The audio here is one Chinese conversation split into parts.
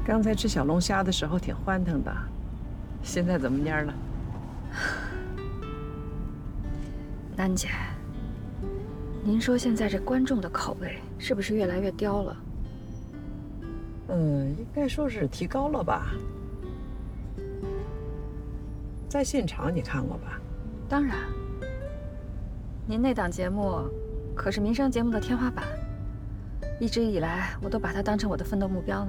刚才吃小龙虾的时候挺欢腾的，现在怎么蔫了？ 楠姐，您说现在这观众的口味是不是越来越刁了？ 应该说是提高了吧。在现场你看过吧？ 当然，您那档节目可是民生节目的天花板，一直以来我都把它当成我的奋斗目标呢。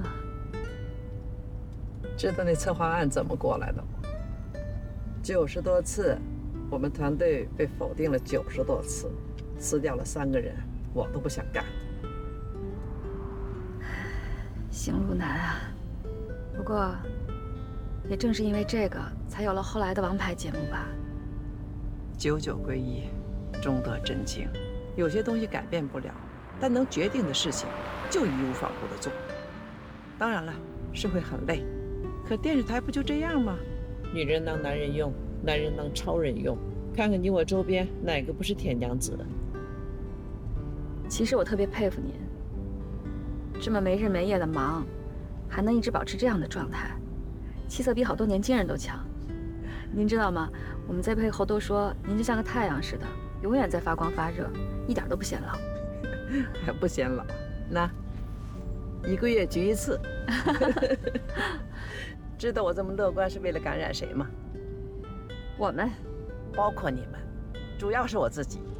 知道那策划案怎么过来的吗？90多次，我们团队被否定了90多次，辞掉了3个人，我都不想干。 行路难啊。不过，也正是因为这个，才有了后来的王牌节目吧。 久久归一，终得真经。有些东西改变不了，但能决定的事情，就义无反顾地做。当然了，是会很累，可电视台不就这样吗？女人当男人用，男人当超人用。看看你我周边，哪个不是铁娘子？ 其实我特别佩服您，这么没日没夜的忙，还能一直保持这样的状态，气色比好多年轻人都强。您知道吗？我们在背后都说您就像个太阳似的，永远在发光发热，一点都不显老。 还不显老？那1个月举1次。知道我这么乐观是为了感染谁吗？ 我们， 包括你们，主要是我自己。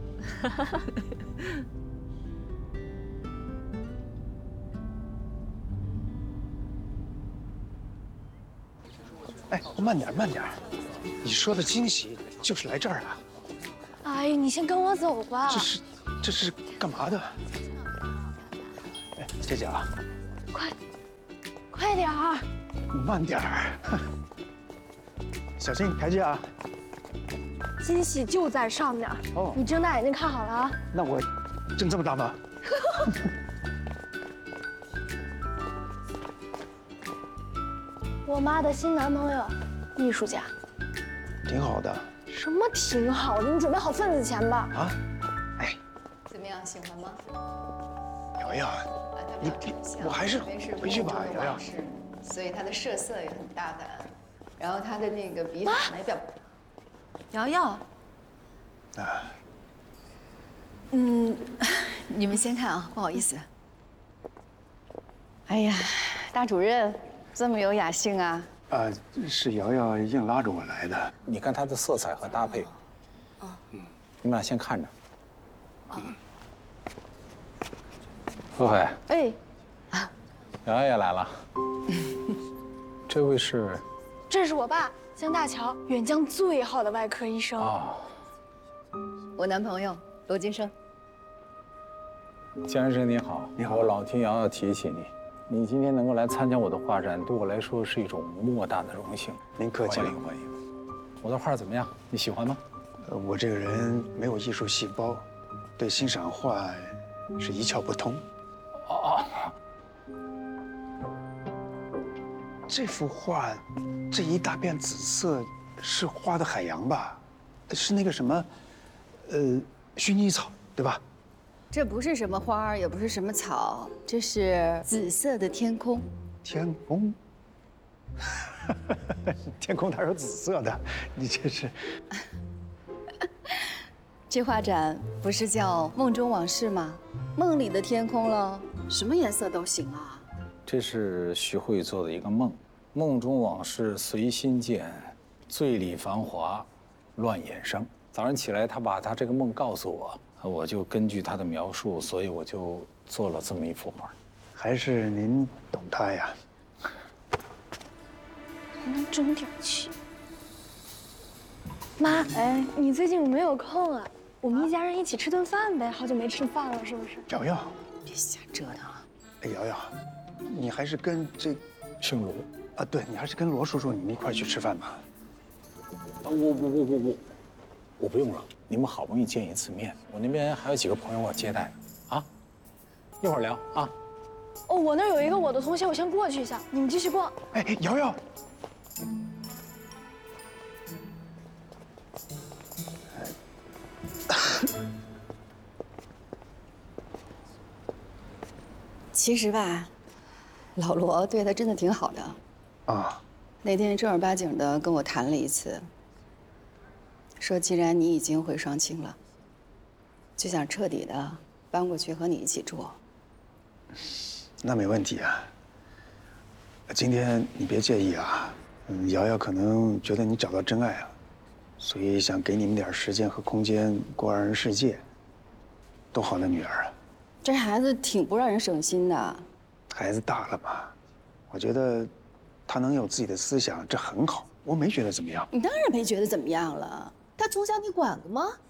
哎，慢点，慢点。你说的惊喜就是来这儿啊？ 哎，你先跟我走吧。 这是干嘛的？哎，姐姐啊， 快点儿！ 慢点儿，小心台阶啊！ 惊喜就在上面。 哦， 你睁大眼睛看好了啊！ 那我睁这么大吗？ 我妈的新男朋友，艺术家。 挺好的。 什么挺好的？你准备好份子钱吧。 啊？哎， 怎么样，喜欢吗？ 瑶瑶，我还是回去吧，瑶瑶。 所以他的设色也很大胆，然后他的那个笔法呢表。瑶瑶， 啊， 你们先看啊，不好意思。哎呀，大主任这么有雅兴啊！ 是瑶瑶硬拉着我来的。 你看它的色彩和搭配。你们俩先看着。慧慧。 哎， 瑶瑶也来了。这位是？ 这是我爸江大乔，远江最好的外科医生。 哦， 我男朋友罗金生。 江医生你好， 你好。 我老听瑶瑶提起你，你今天能够来参加我的画展，对我来说是一种莫大的荣幸。 您客气了。 欢迎欢迎。我的画怎么样？你喜欢吗？ 我这个人没有艺术细胞，对欣赏画是一窍不通。 哦。 这幅画，这一大片紫色是画的海洋吧？是那个什么，薰衣草，对吧？ 这不是什么花儿，也不是什么草，这是紫色的天空。 天空，天空哪有紫色的？你这是？ 这画展不是叫《梦中往事》吗？梦里的天空了，什么颜色都行啊。 这是徐慧做的一个梦，梦中往事随心见，醉里繁华，乱眼生。早上起来，他把他这个梦告诉我，我就根据他的描述，所以我就做了这么一幅画。 还是您懂他呀？ 能不能争点气？妈，哎，你最近有没有空啊？我们一家人一起吃顿饭呗，好久没吃饭了，是不是？ 瑶瑶， 别瞎折腾了。 哎，瑶瑶，你还是跟这姓罗啊，对你还是跟罗叔叔你们一块儿去吃饭吧。 我不用了，你们好不容易见一次面，我那边还有几个朋友我接待呢，啊，一会儿聊啊。 哦，我那儿有一个我的同学，我先过去一下，你们继续逛。 哎，瑶瑶， 其实吧， 老罗对他真的挺好的。 啊， 那天正儿八经的跟我谈了一次，说既然你已经回双清了，就想彻底的搬过去和你一起住。 那没问题啊。今天你别介意啊，瑶瑶可能觉得你找到真爱了，所以想给你们点时间和空间过二人世界。多好的女儿啊！ 这孩子挺不让人省心的。 孩子大了嘛，我觉得他能有自己的思想，这很好，我没觉得怎么样。 你当然没觉得怎么样了，他从小你管过吗？